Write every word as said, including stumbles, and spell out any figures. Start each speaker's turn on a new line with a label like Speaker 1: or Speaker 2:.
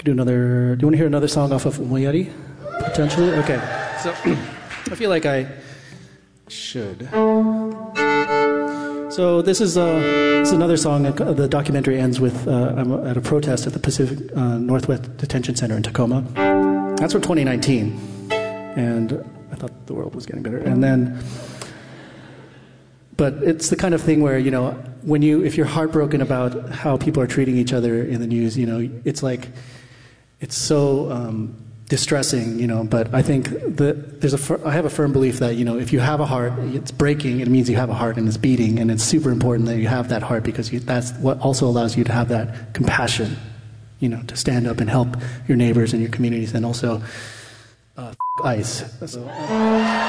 Speaker 1: do another. Do you want to hear another song off of Umayari? Potentially. Okay. So I feel like I should. So this is, uh, this is another song. The documentary ends with uh, I'm at a protest at the Pacific uh, Northwest Detention Center in Tacoma. That's from twenty nineteen, and I thought the world was getting better. And then, but it's the kind of thing where, you know, when you, if you're heartbroken about how people are treating each other in the news, you know, it's like, it's so um, distressing, you know. But I think that there's a, fir- I have a firm belief that, you know, if you have a heart, it's breaking. It means you have a heart and it's beating, and it's super important that you have that heart, because you, that's what also allows you to have that compassion, you know, to stand up and help your neighbors and your communities, and also uh, ICE. So,